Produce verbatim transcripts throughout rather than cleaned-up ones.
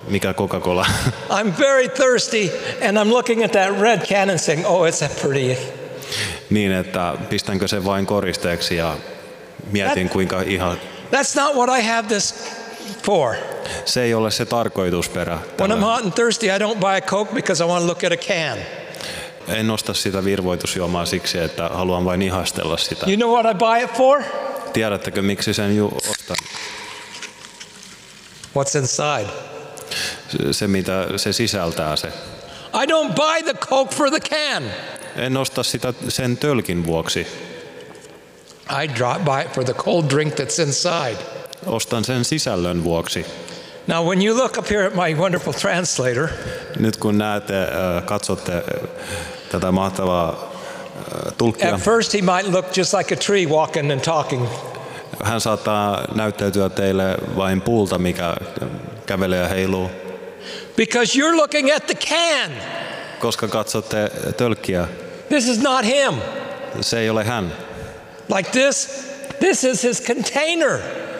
mikä Coca-Cola. I'm very thirsty and I'm looking at that red can and saying, oh, it's a pretty. Niin, että pistänkö se vain koristeeksi ja mietin That- kuinka ihan. That's not what I have this for. Se ei ole se tarkoitusperä. When I'm tällä. hot and thirsty, I don't buy a Coke because I want to look at a can. En osta sitä virvoitusjuomaa siksi, että haluan vain ihastella sitä. You know what I buy it for? Tiedättekö, miksi sen ju ostan? What's inside? Se- Se, mitä se sisältää se. I don't buy the Coke for the can. En osta sitä sen tölkin vuoksi. I dri- buy it for the cold drink that's inside. Ostan sen sisällön vuoksi. Now, when you look up here at my wonderful translator, Nyt kun näette, äh, katsotte äh, tätä mahtavaa äh, tulkkia, at first he might look just like a tree walking and talking. hän saattaa näyttäytyä teille vain puulta, mikä kävelee ja heiluu, Because you're looking at the can. koska katsotte tölkkiä. This is not him. Se ei ole hän. Like this, this is his container.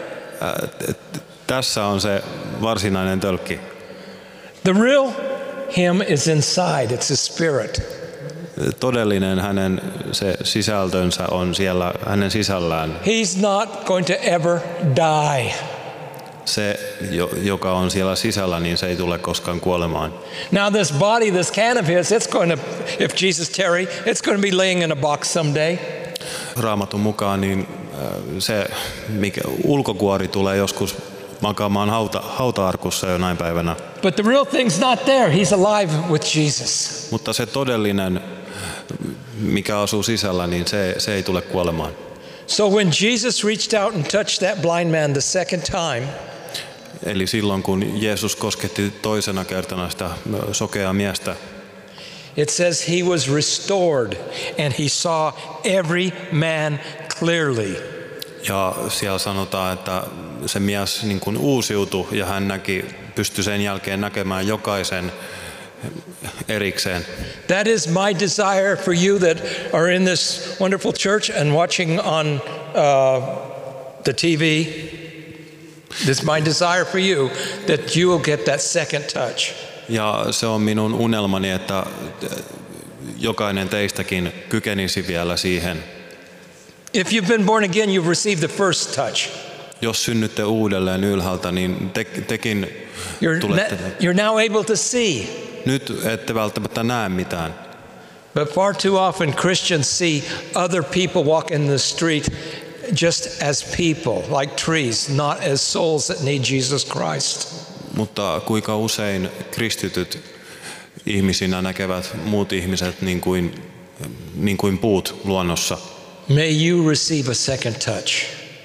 Tässä on se varsinainen tölkki. The real him is inside. It's his spirit. Todellinen hänen se sisältönsä on siellä hänen sisällään. He's not going to ever die. Se, jo- joka on siellä sisällä, niin se ei tule koskaan kuolemaan. Now this body, this can of his, it's going to, if Jesus tarry, it's going to be laying in a box someday. Raamatun mukaan niin äh, se mikä ulkokuori tulee joskus makaamaan hauta, hauta-arkussa jonain päivänä. But the real thing's not there. He's alive with Jesus. Mutta se todellinen, mikä asuu sisällä, niin se, se ei tule kuolemaan. So when Jesus reached out and touched that blind man the second time, Eli silloin kun Jeesus kosketti toisena kertana sitä sokeaa miestä, it says he was restored and he saw every man clearly. ja siellä sanotaan, että se mies niin kuin uusiutui ja hän näki, pystyi sen jälkeen näkemään jokaisen erikseen. That is my desire for you that are in this wonderful church and watching on uh, the T V. This is my desire for you that you will get that second touch. Ja se on minun unelmani, että jokainen teistäkin kykenisi vielä siihen. If you've been born again, you've received the first touch. Jos synnytte uudelleen ylhäältä, niin te, tekin You're, tulette. na- you're now able to see. Nyt ette välttämättä näe mitään, But far too often Christians see other people walk in the street just as people, like trees, not as souls that need Jesus Christ. mutta kuinka usein kristityt ihmisinä näkevät muut ihmiset niin kuin, niin kuin puut luonnossa. May you receive a second touch.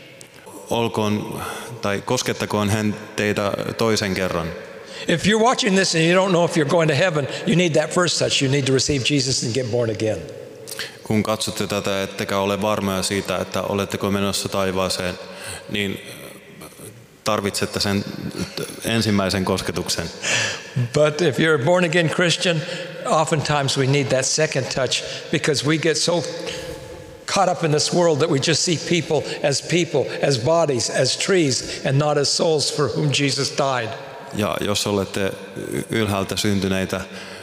Olkoon tai koskettakoon hän teitä toisen kerran. If you're watching this and you don't know if you're going to heaven, you need that first touch. You need to receive Jesus and get born again. Kun katsotte tätä, ettekä ole varmoja siitä, että oletteko menossa taivaaseen, niin tarvitsette sen ensimmäisen kosketuksen. But if you're a born again Christian, oftentimes we need that second touch because we get so caught up in this world that we just see people as people, as bodies, as trees, and not as souls for whom Jesus died. Ja jos olette ylhäältä syntyneitä,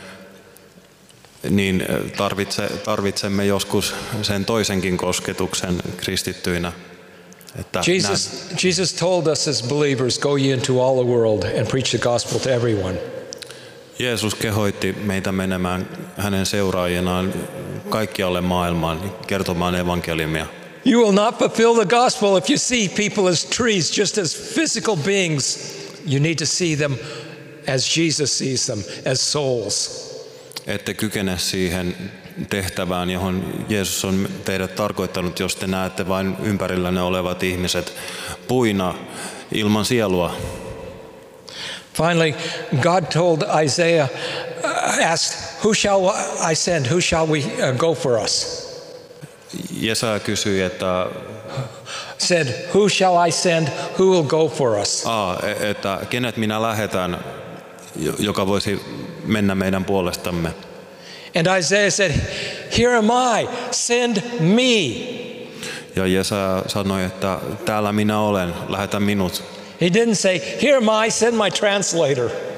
niin tarvitse, tarvitsemme joskus sen toisenkin kosketuksen kristittyinä. Että Jesus, Jesus told us as believers, go ye into all the world and preach the gospel to everyone. Jeesus kehoitti meitä menemään hänen seuraajinaan kaikkialle maailmaan kertomaan evankeliumia. You will not fulfill the gospel if you see people as trees, just as physical beings. You need to see them as Jesus sees them, as souls. Ette kykene siihen tehtävään, johon Jeesus on teidät tarkoittanut, jos te näette vain ympärillänne olevat ihmiset puina ilman sielua. Finally, God told Isaiah, uh, asked, who shall I send? Who shall we uh, go for us? Jesaja kysyi, että, Said, who shall I send? Who will go for us? a, että kenet minä lähetän, joka voisi mennä meidän puolestamme. And Isaiah said, here am I, send me. Ja Jesaja sanoi, että täällä minä olen, lähetä minut. He didn't say, here am I, send my translator.